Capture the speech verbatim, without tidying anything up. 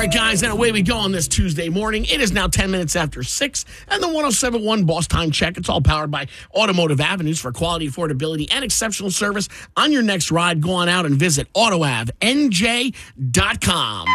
right, guys, and away we go on this Tuesday morning. It is now ten minutes after six, and the one oh seven point one Boss Time Check. It's all powered by Automotive Avenues for quality, affordability, and exceptional service. On your next ride, go on out and visit auto av n j dot com.